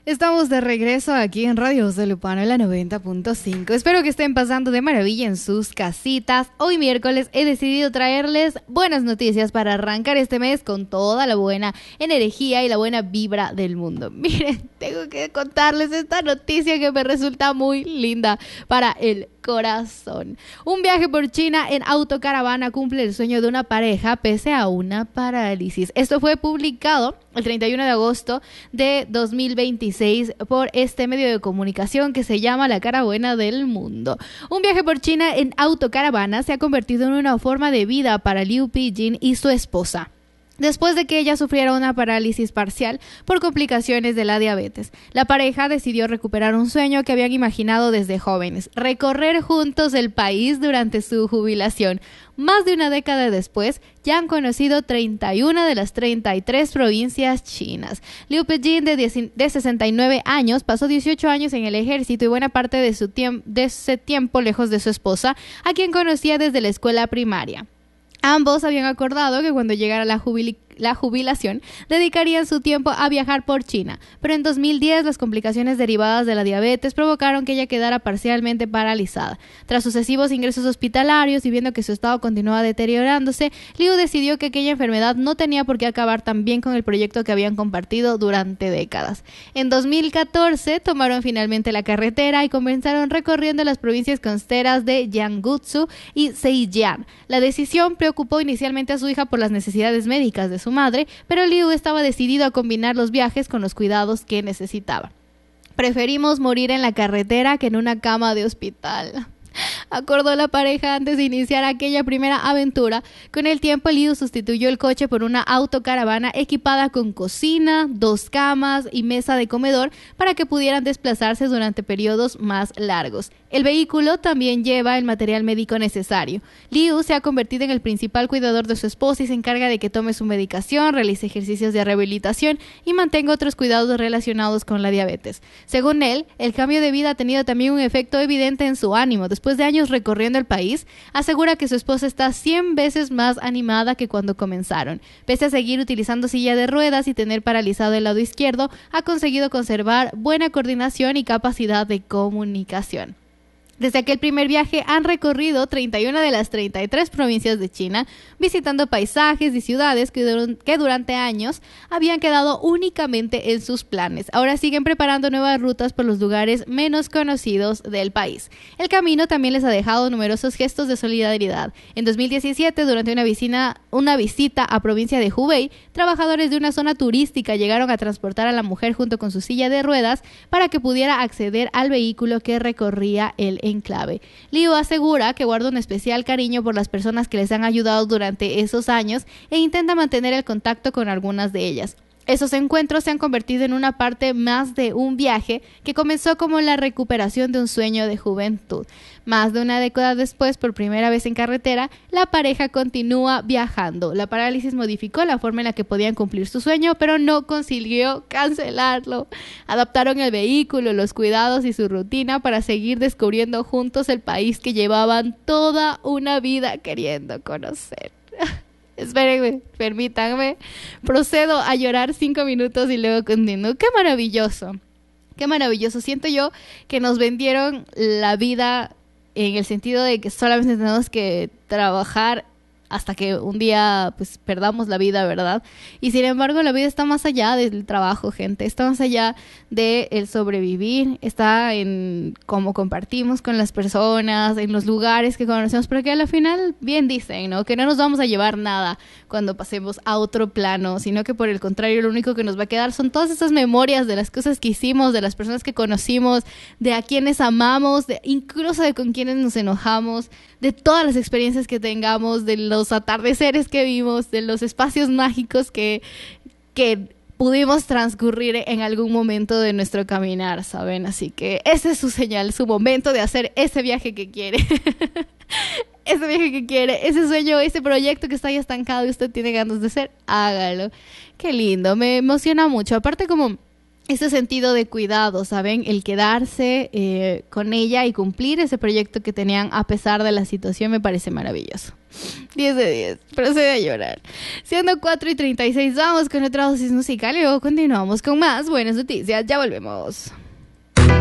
Estamos de regreso aquí en Radio Voz de Lupano, en la 90.5. Espero que estén pasando de maravilla en sus casitas. Hoy miércoles he decidido traerles buenas noticias para arrancar este mes con toda la buena energía y la buena vibra del mundo. Miren, tengo que contarles esta noticia que me resulta muy linda para el corazón. Un viaje por China en autocaravana cumple el sueño de una pareja pese a una parálisis. Esto fue publicado el 31 de agosto de 2026 por este medio de comunicación que se llama La Cara Buena del Mundo. Un viaje por China en autocaravana se ha convertido en una forma de vida para Liu Pijin y su esposa, después de que ella sufriera una parálisis parcial por complicaciones de la diabetes. La pareja decidió recuperar un sueño que habían imaginado desde jóvenes: recorrer juntos el país durante su jubilación. Más de una década después, ya han conocido 31 de las 33 provincias chinas. Liu Pijin, de 69 años, pasó 18 años en el ejército y buena parte de ese tiempo lejos de su esposa, a quien conocía desde la escuela primaria. Ambos habían acordado que cuando llegara la jubilación dedicarían su tiempo a viajar por China, pero en 2010 las complicaciones derivadas de la diabetes provocaron que ella quedara parcialmente paralizada. Tras sucesivos ingresos hospitalarios y viendo que su estado continuaba deteriorándose, Liu decidió que aquella enfermedad no tenía por qué acabar tan bien con el proyecto que habían compartido durante décadas. En 2014 tomaron finalmente la carretera y comenzaron recorriendo las provincias costeras de Jiangsu y Zhejiang. La decisión preocupó inicialmente a su hija por las necesidades médicas de su madre, pero Liu estaba decidido a combinar los viajes con los cuidados que necesitaba. Preferimos morir en la carretera que en una cama de hospital, acordó la pareja antes de iniciar aquella primera aventura. Con el tiempo, Liu sustituyó el coche por una autocaravana equipada con cocina, 2 camas y mesa de comedor para que pudieran desplazarse durante periodos más largos. El vehículo también lleva el material médico necesario. Liu se ha convertido en el principal cuidador de su esposa y se encarga de que tome su medicación, realice ejercicios de rehabilitación y mantenga otros cuidados relacionados con la diabetes. Según él, el cambio de vida ha tenido también un efecto evidente en su ánimo. Después de años recorriendo el país, asegura que su esposa está 100 veces más animada que cuando comenzaron. Pese a seguir utilizando silla de ruedas y tener paralizado el lado izquierdo, ha conseguido conservar buena coordinación y capacidad de comunicación. Desde aquel primer viaje han recorrido 31 de las 33 provincias de China, visitando paisajes y ciudades que durante años habían quedado únicamente en sus planes. Ahora siguen preparando nuevas rutas por los lugares menos conocidos del país. El camino también les ha dejado numerosos gestos de solidaridad. En 2017, durante una visita a provincia de Hubei, trabajadores de una zona turística llegaron a transportar a la mujer junto con su silla de ruedas para que pudiera acceder al vehículo que recorría el enclave. Liu asegura que guarda un especial cariño por las personas que les han ayudado durante esos años e intenta mantener el contacto con algunas de ellas. Esos encuentros se han convertido en una parte más de un viaje que comenzó como la recuperación de un sueño de juventud. Más de una década después, por primera vez en carretera, la pareja continúa viajando. La parálisis modificó la forma en la que podían cumplir su sueño, pero no consiguió cancelarlo. Adaptaron el vehículo, los cuidados y su rutina para seguir descubriendo juntos el país que llevaban toda una vida queriendo conocer. Espérenme, permítanme. Procedo a llorar 5 minutos y luego continúo. ¡Qué maravilloso! ¡Qué maravilloso! Siento yo que nos vendieron la vida en el sentido de que solamente tenemos que trabajar hasta que un día pues perdamos la vida, ¿verdad? Y sin embargo la vida está más allá del trabajo, gente, está más allá de el sobrevivir, está en cómo compartimos con las personas, en los lugares que conocemos, porque al final bien dicen, ¿no? Que no nos vamos a llevar nada cuando pasemos a otro plano, sino que por el contrario lo único que nos va a quedar son todas esas memorias de las cosas que hicimos, de las personas que conocimos, de a quienes amamos, incluso de con quienes nos enojamos, de todas las experiencias que tengamos, de los atardeceres que vimos, de los espacios mágicos que pudimos transcurrir en algún momento de nuestro caminar, ¿saben? Así que ese es su señal, su momento de hacer ese viaje que quiere. Ese viaje que quiere, ese sueño, ese proyecto que está ahí estancado y usted tiene ganas de hacer, hágalo. Qué lindo, me emociona mucho. Aparte como ese sentido de cuidado, ¿saben? El quedarse con ella y cumplir ese proyecto que tenían a pesar de la situación me parece maravilloso. 10 de 10. Procede a llorar. Siendo 4:36, vamos con otra dosis musical y luego continuamos con más buenas noticias. Ya volvemos.